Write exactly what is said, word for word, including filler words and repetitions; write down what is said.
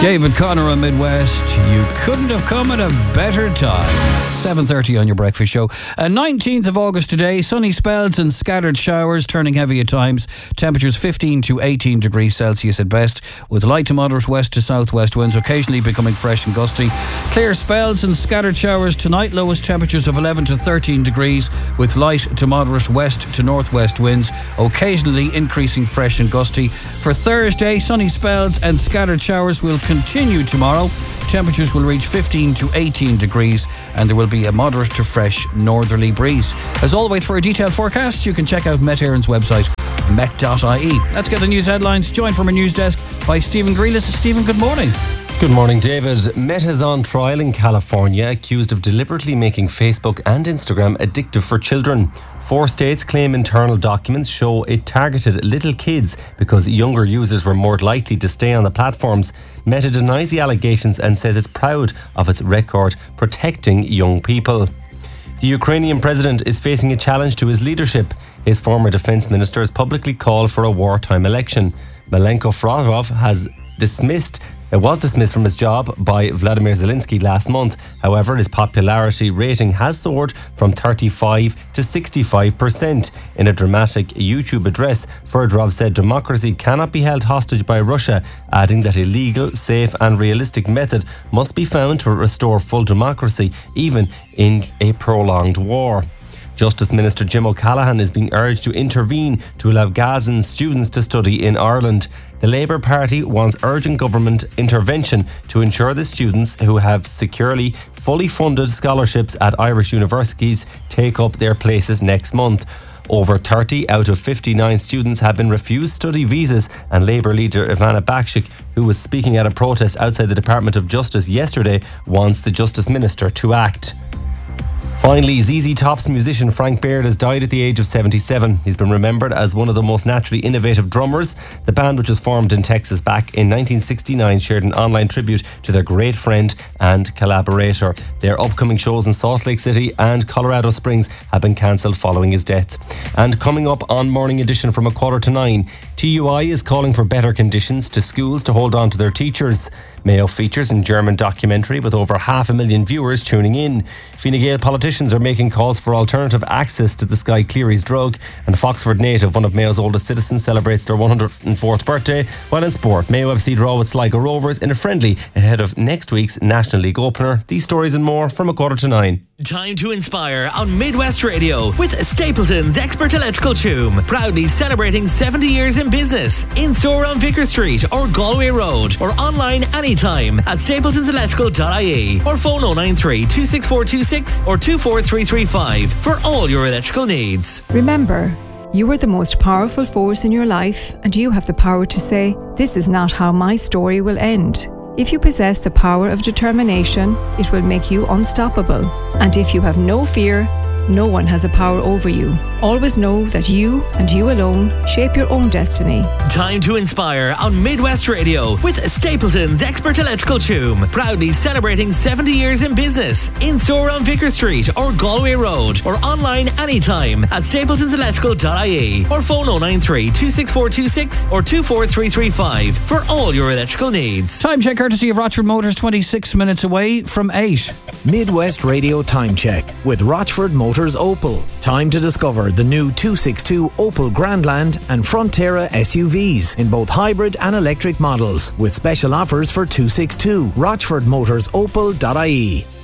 David Connor on Midwest. You couldn't have come at a better time. seven thirty on your breakfast show. Uh, nineteenth of August today. Sunny spells and scattered showers, turning heavy at times. Temperatures fifteen to eighteen degrees Celsius at best, with light to moderate west to southwest winds, occasionally becoming fresh and gusty. Clear spells and scattered showers tonight. Lowest temperatures of eleven to thirteen degrees, with light to moderate west to northwest winds, occasionally increasing fresh and gusty. For Thursday, sunny spells and scattered showers will continue tomorrow. Temperatures will reach fifteen to eighteen degrees, and there will be a moderate to fresh northerly breeze. As always, for a detailed forecast, you can check out Met Éireann's website, met dot I E. Let's get the news headlines, joined from our news desk by Stephen Grealis. Stephen, good morning. Good morning, David. Meta's on trial in California, accused of deliberately making Facebook and Instagram addictive for children. Four states claim internal documents show it targeted little kids because younger users were more likely to stay on the platforms. Meta denies the allegations and says it's proud of its record protecting young people. The Ukrainian president is facing a challenge to his leadership. His former defence minister has publicly called for a wartime election. Malenko Frodov has dismissed It was dismissed from his job by Vladimir Zelensky last month. However, his popularity rating has soared from thirty-five to sixty-five percent. In a dramatic YouTube address, Ferdorov said democracy cannot be held hostage by Russia, adding that a legal, safe and realistic method must be found to restore full democracy, even in a prolonged war. Justice Minister Jim O'Callaghan is being urged to intervene to allow Gazan students to study in Ireland. The Labour Party wants urgent government intervention to ensure the students who have securely, fully funded scholarships at Irish universities take up their places next month. Over thirty out of fifty-nine students have been refused study visas, and Labour leader Ivana Bakshik, who was speaking at a protest outside the Department of Justice yesterday, wants the Justice Minister to act. Finally, Z Z Top's musician Frank Baird has died at the age of seventy-seven. He's been remembered as one of the most naturally innovative drummers. The band, which was formed in Texas back in nineteen sixty-nine, shared an online tribute to their great friend and collaborator. Their upcoming shows in Salt Lake City and Colorado Springs have been cancelled following his death. And coming up on Morning Edition from a quarter to nine, T U I is calling for better conditions to schools to hold on to their teachers. Mayo features in German documentary with over half a million viewers tuning in. Fine Gael politicians are making calls for alternative access to the Sky Cleary's drug, and Foxford native, one of Mayo's oldest citizens, celebrates their one hundred fourth birthday. While in sport, Mayo F C draw with Sligo Rovers in a friendly ahead of next week's National League opener. These stories and more from a quarter to nine. Time to inspire on Midwest Radio with Stapleton's Expert Electrical Tomb, proudly celebrating seventy years in business. In store on Vicar Street or Galway Road, or online anytime at stapletons electrical dot I E, or phone oh nine three, two six four two six or two four three three five for all your electrical needs. Remember, you are the most powerful force in your life, and you have the power to say, "This is not how my story will end." If you possess the power of determination, it will make you unstoppable. And if you have no fear, no one has a power over you. Always know that you and you alone shape your own destiny. Time to inspire on Midwest Radio with Stapleton's Expert Electrical Tomb, proudly celebrating seventy years in business. In store on Vicar Street or Galway Road, or online anytime at stapletons electrical dot I E, or phone oh nine three, two six four two six or two four three three five for all your electrical needs. Time check courtesy of Rochford Motors, twenty-six minutes away from eight. Midwest Radio Time Check with Rochford Motors Opel. Time to discover the new two sixty-two Opel Grandland and Frontera S U Vs in both hybrid and electric models, with special offers for two sixty-two. Rochford Motors Opel dot I E.